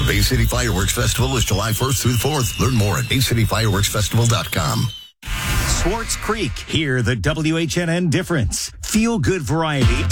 The Bay City Fireworks Festival is July 1st through 4th. Learn more at baycityfireworksfestival.com. Swartz Creek. Hear the WHNN difference. Feel good variety